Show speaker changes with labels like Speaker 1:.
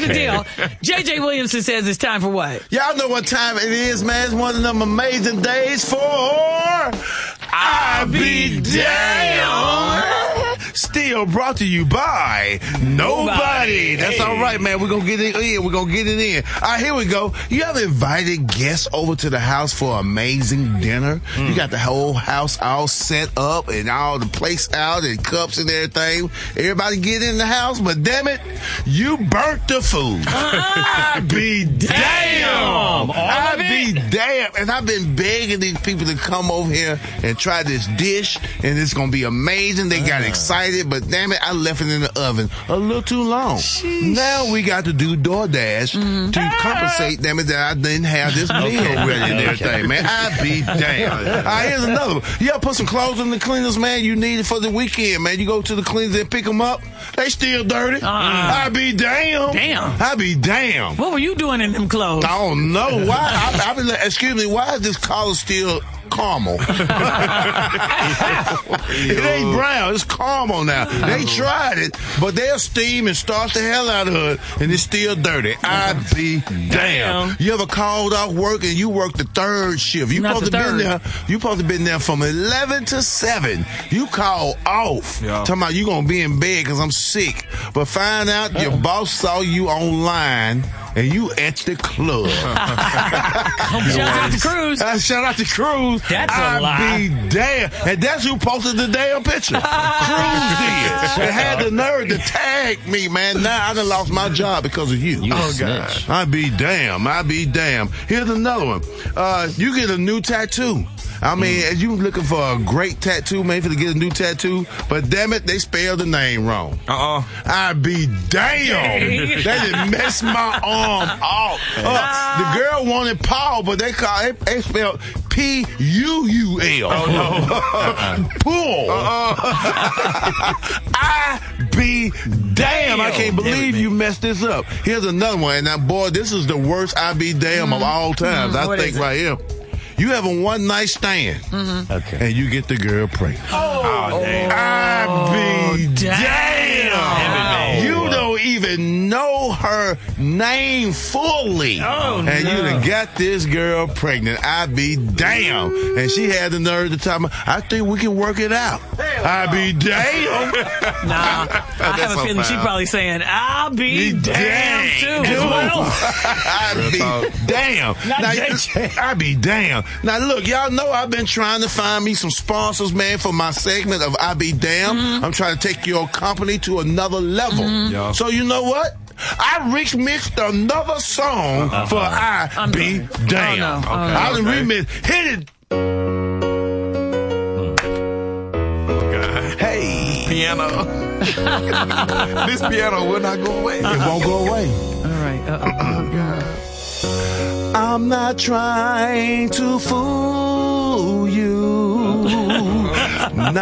Speaker 1: the deal. J.J. Williamson says it's time for what?
Speaker 2: Y'all know what time it is, man. It's one of them amazing days for I Be Damn. Still brought to you by Nobody. That's all right, man. We're going to get it in. We're going to get it in. All right, here we go. You ever invited guests over to the house for amazing dinner? You got the whole house all set up and all the plates out and cups and everything. Everybody get in the house, but damn it, you burnt the food. I be damn. I be damn. And I've been begging these people to come over here and try this dish, and it's going to be amazing. They got excited, but damn it, I left it in the oven a little too long. Sheesh. Now we got to do DoorDash to compensate, damn it, that I didn't have this meal ready and everything, man. I be damn. All right, here's another one. You ever put some clothes in the cleaners, man? You need it for the weekend, man. You go to the cleaners and pick them up. They still dirty. I be damn.
Speaker 1: Damn.
Speaker 2: I be damn.
Speaker 1: What were you doing in them clothes?
Speaker 2: I don't know. Why? I be like, excuse me, why is this collar still caramel? It ain't brown, it's caramel now. They tried it, but they'll steam and starch the hell out of it, and it's still dirty. I be damn. You ever called off work and you work the third shift? You supposed to been there from 11 to 7. You call off. Talking about you gonna be in bed because I'm sick. But find out your boss saw you online and you at the club.
Speaker 1: Shout out to Cruz.
Speaker 2: Shout out to Cruz.
Speaker 1: That's a lie.
Speaker 2: I be damn. And that's who posted the damn picture. Cruz did. They had the nerve to tag me, man. Now I done lost my job because of you.
Speaker 3: Oh, gosh.
Speaker 2: I be damn. I be damn. Here's another one. You get a new tattoo. I mean, as you looking for a great tattoo, man, for to get a new tattoo, but damn it, they spelled the name wrong. I be damn. They done messed my arm off. The girl wanted Paul, but they spelled P-U-U-L.
Speaker 3: Oh, no.
Speaker 2: Pull. I be damn. I can't believe you messed this up. Here's another one. And now, boy, this is the worst I be damn of all times. I think right here. You have a one night stand, and you get the girl pregnant.
Speaker 3: Damn.
Speaker 2: I be damn. You don't even know her name fully, and you done got this girl pregnant. I be damn. And she had the nerve to tell me, I think we can work it out. I be damn.
Speaker 1: Nah, I have a feeling she's probably saying, I'll be damn too. As well.
Speaker 2: I be damn. I be damn. Now look, y'all know I've been trying to find me some sponsors, man, for my segment of I Be Damn. I'm trying to take your company to another level. So you know what? I remixed another song for I Be Damn. I done remixed. Hit it. Hey.
Speaker 3: Piano. This piano will not go away.
Speaker 2: It won't go away.
Speaker 1: All right.
Speaker 3: Oh, God.
Speaker 2: I'm not trying to fool you.